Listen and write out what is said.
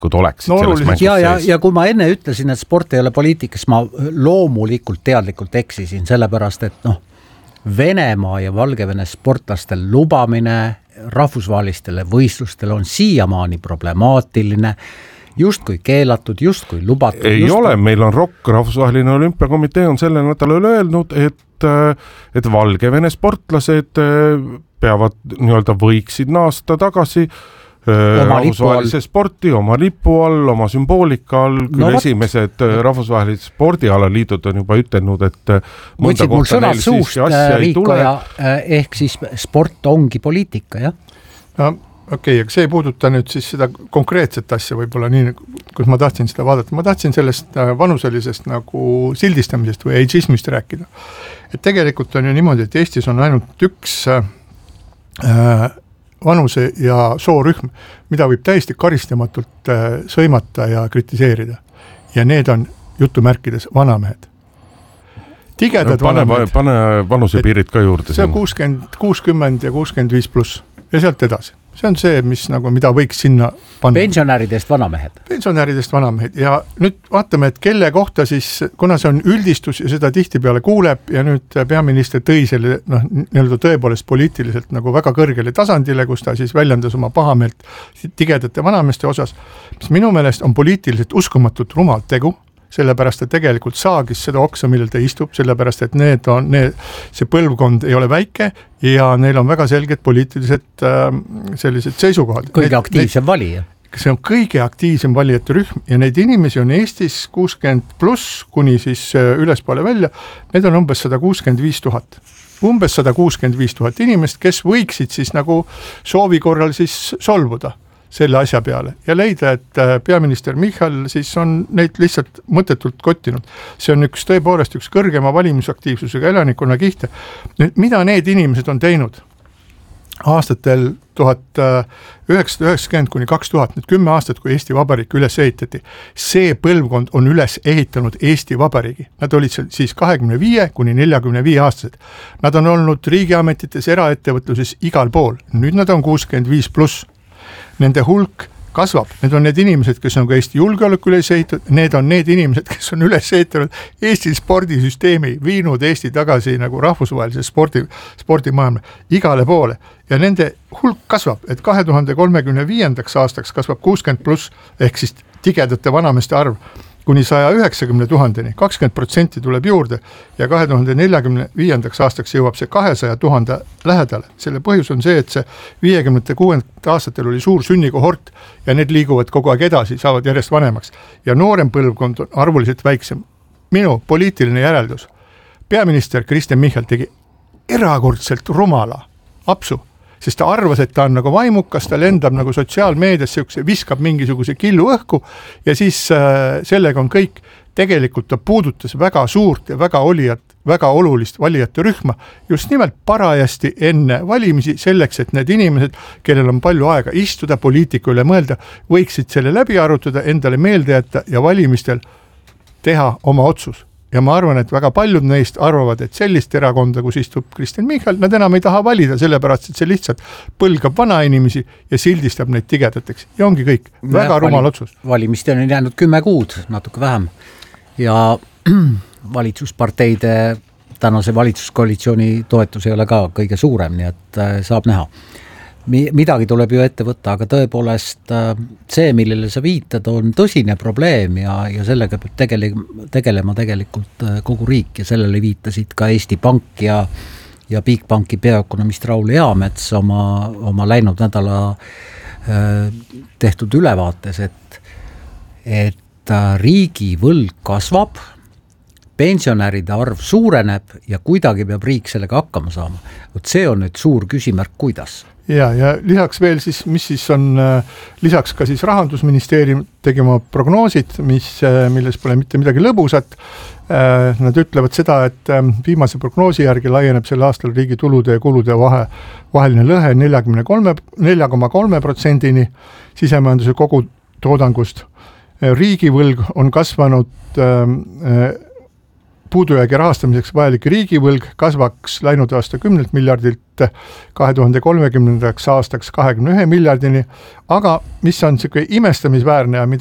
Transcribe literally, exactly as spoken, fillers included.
oleksid no, selles mängus ja, ja, ja kui ma enne ütlesin, et sport ei ole poliitikas, ma loomulikult teadlikult eksisin, sellepärast, et noh, Venemaa ja Valgevene sportlastel lubamine rahvusvahelistele võistlustele on siiamaani problemaatiline, justkui keelatud, justkui lubatud. Ei justkui... ole, meil on R O K, Rahvusvaheline Olümpiakomitee on selle nädalal öelnud, et, et Valgevene sportlased peavad nii-öelda võiksid naasta tagasi rahvusvahelise sporti, oma lipu all, oma sümboolika all, küll no, esimesed rahvusvahelised spordialaliidud on juba ütelnud, et mõnda kohta neil siiski asja ei tule. Ehk siis sport ongi poliitika, jah? No, okei, okay, aga see ei puuduta nüüd siis seda konkreetset asja võib-olla nii, kus ma tahtsin seda vaadata. Ma tahtsin sellest vanuselisest nagu sildistamisest või ageismist rääkida. Et tegelikult on ju niimoodi, et Eestis on ainult üks äh, vanuse ja soorühm, mida võib täiesti karistamatult sõimata ja kritiseerida. Ja need on jutumärkides vanamehed. Tigedad no, pane, vanamehed. Pane vanusepiirid ka juurde. See on kuuskümmend, kuuskümmend ja kuuskümmend viis pluss ja sealt edasi. See on see, mis nagu, mida võiks sinna panna. Pensionäridest vanamehed. Pensionäridest vanamehed ja nüüd vaatame, et kelle kohta siis, kuna see on üldistus ja seda tihti peale kuuleb ja nüüd peaminister tõi selle noh, nii-öelda tõepoolest poliitiliselt nagu väga kõrgele tasandile, kus ta siis väljendas oma pahameelt tigedate vanameeste osas, mis minu meelest on poliitiliselt uskumatult rumal tegu, sellepärast, et tegelikult saagis seda oksa, millel ta istub, sellepärast, et need on, need, see põlvkond ei ole väike ja neil on väga selged poliitilised äh, sellised seisukohad. Kõige need, aktiivsem need, valija. See on kõige aktiivsem valijate rühm ja neid inimesi on Eestis kuuskümmend pluss kuni siis ülespoole välja, need on umbes sada kuuskümmend viis tuhat. Umbes sada kuuskümmend viis tuhat inimest, kes võiksid siis nagu soovi korral siis solvuda selle asja peale ja leida, et peaminister Michal siis on neid lihtsalt mõttetult kottinud. See on üks tõepoolest üks kõrgema valimisaktiivsusega elanikkonna kihte. Nüüd, mida need inimesed on teinud aastatel tuhat üheksasada üheksakümmend kuni kaks tuhat, nüüd kümme aastat, kui Eesti Vabariik üles ehitati, see põlvkond on üles ehitanud Eesti Vabariigi. Nad olid siis kahekümne viie kuni neljakümne viie aastased. Nad on olnud riigiametites, eraettevõtluses igal pool. Nüüd nad on kuuskümmend viis pluss. Nende hulk kasvab. Need on need inimesed, kes on ka Eesti julgeoleku üles ehitatud, need on need inimesed, kes on üles ehitanud Eesti spordisüsteemi, viinud Eesti tagasi nagu rahvusvahelise spordi, spordimaailma igale poole. Ja nende hulk kasvab, et kahe tuhande kolmekümne viiendaks aastaks kasvab kuuskümmend pluss, ehk siis tigedate vanameste arv kuni saja üheksakümne tuhandeni, kakskümmend protsenti tuleb juurde ja kahe tuhande neljakümne viiendaks aastaks jõuab see kahesaja tuhande lähedale. Selle põhjus on see, et see viiekümnendate kuuendate aastatel oli suur sünnikohort ja need liiguvad kogu aeg edasi, saavad järjest vanemaks. Ja noorem põlvkond on arvuliselt väiksem. Minu poliitiline järeldus. Peaminister Kristen Michal tegi erakordselt rumala apsu, sest ta arvas, et ta on nagu vaimukas, ta lendab nagu sotsiaalmeedias, viskab mingisuguse killu õhku ja siis äh, sellega on kõik. Tegelikult ta puudutas väga suurt ja väga olijat, väga olulist valijate rühma just nimelt parajasti enne valimisi selleks, et need inimesed, kellel on palju aega istuda, poliitiku üle mõelda, võiksid selle läbi arutada, endale meelde jätta ja valimistel teha oma otsus. Ja ma arvan, et väga paljud neist arvavad, et sellist erakonda, kus istub Kristen Michal, nad enam ei taha valida, sellepärast, et see lihtsalt põlgab vana inimesi ja sildistab neid tigedateks. Ja ongi kõik. Väga ja, rumal otsus. Valimiste on jäänud kümme kuud, natuke vähem. Ja valitsusparteide tänase valitsuskoalitsiooni toetus ei ole ka kõige suurem, nii et saab näha. Midagi tuleb ju ette võtta, aga tõepoolest see, millele sa viitad, on tõsine probleem ja, ja sellega peab tegele, tegelema tegelikult kogu riik ja sellele viitasid ka Eesti Pank ja, ja Bigbanki peaökonomist Raul Eamets oma, oma läinud nädala tehtud ülevaates, et, et riigi võlg kasvab, pensionäride arv suureneb ja kuidagi peab riik sellega hakkama saama. Võt see on nüüd suur küsimärk, kuidas? Ja, ja lisaks veel siis, mis siis on, lisaks ka siis Rahandusministeerium tegema prognoosid, mis, milles pole mitte midagi lõbusat. Nad ütlevad seda, et viimase prognoosi järgi laieneb sel aastal riigi tulude ja kulude vahe, vaheline lõhe nelja koma kolme protsendini sisemajanduse kogu toodangust. Riigivõlg on kasvanud puudujäägi rahastamiseks vajalik riigivõlg kasvaks läinud aasta kümnelt miljardilt kahe tuhande kolmekümnendaks aastaks kahekümne ühe miljardini, aga mis on niisugune imestamisväärne ja mida